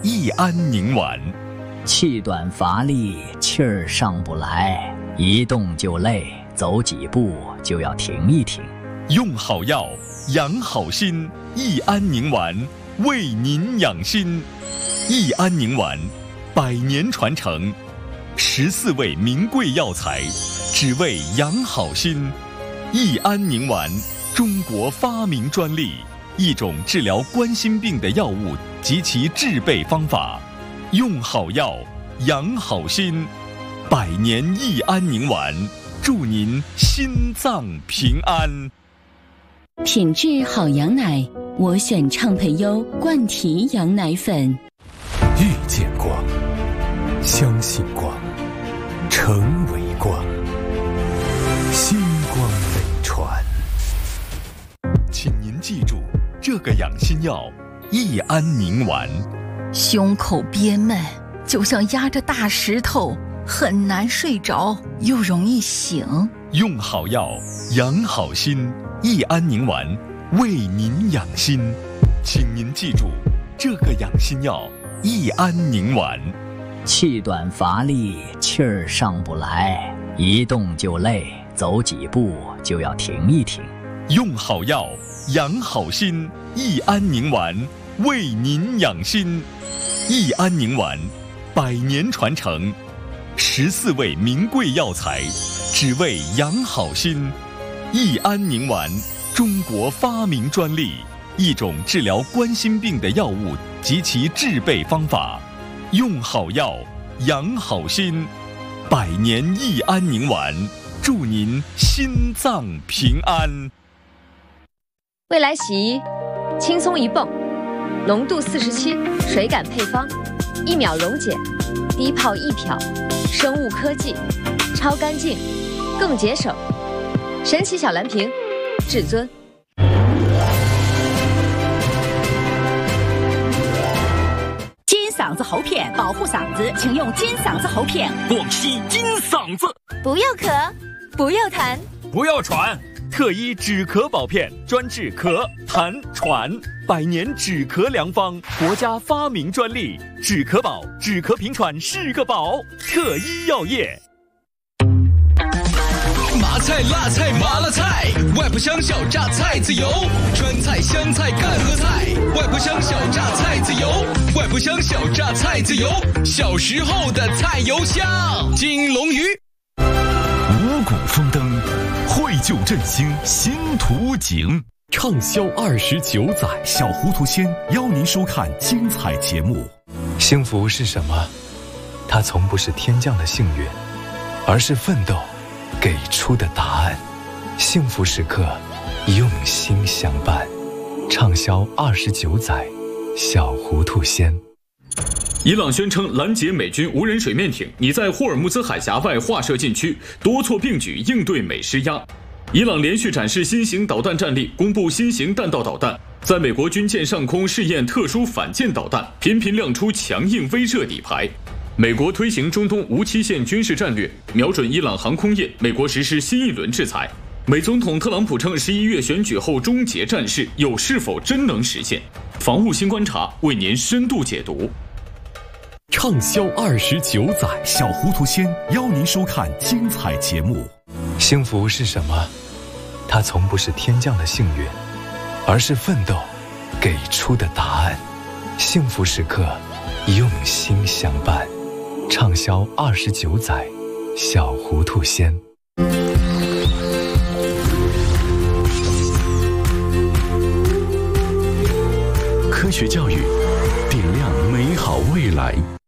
益安宁丸。 气短乏力，气儿上不来，一动就累，走几步就要停一停。 用好药，养好心，益安宁丸为您养心。益安宁丸100年传承，14味名贵药材，只为养好心。益安宁丸，中国发明专利，一种治疗冠心病的药物及其制备方法。用好药，养好心，100年益安宁丸，祝您心脏平安。 品质好羊奶，我选畅培优冠体羊奶粉。 遇见光，相信光，成为光，星光飞传。 请您记住这个养心药益安宁丸。 胸口憋闷，就像压着大石头，很难睡着，又容易醒。 用好药，养好心，益安宁丸为您养心。请您记住这个养心药益安宁丸。 气短乏力，气儿上不来，一动就累，走几步就要停一停。 用好药，养好心，益安宁丸为您养心。益安宁丸100年传承，14味名贵药材，只为养好心。益安宁丸，中国发明专利，一种治疗冠心病的药物及其制备方法。用好药，养好心，100年益安宁丸，祝您心脏平安。 未来洗衣，轻松一泵，浓度47，水感配方，1秒溶解，低泡易漂，生物科技，超干净，更节省。神奇小蓝瓶，至尊。 金嗓子喉片保护嗓子，请用金嗓子喉片。 广西金嗓子， 不要咳，不要痰， 不要喘。 特医止咳保片，专治咳、痰、喘，100年止咳良方，国家发明专利。止咳宝，止咳平喘是个宝。特医药业。 麻菜、辣菜、麻辣菜，外婆乡小榨菜籽油，川菜、湘菜、干河菜，外婆乡小榨菜籽油，外婆乡小榨菜籽油，小时候的菜油香。金龙鱼， 五谷丰登，绘就振兴新图景。畅销29载，小糊涂仙邀您收看精彩节目。 幸福是什么？它从不是天降的幸运，而是奋斗给出的答案。幸福时刻，用心相伴。畅销29载，小糊涂仙。 伊朗宣称拦截美军无人水面艇拟在霍尔木兹海峡外划设禁区，多措并举应对美施压。伊朗连续展示新型导弹战力，公布新型弹道导弹，在美国军舰上空试验特殊反舰导弹，频频亮出强硬威慑底牌。美国推行中东无期限军事战略，瞄准伊朗航空业，美国实施新一轮制裁。美总统特朗普称11月选举后终结战事，又是否真能实现？防务新观察为您深度解读。 畅销29载，小糊涂仙邀您收看精彩节目。 幸福是什么？它从不是天降的幸运，而是奋斗给出的答案。幸福时刻，用心相伴。畅销29载，小糊涂仙。 科学教育，点亮美好未来。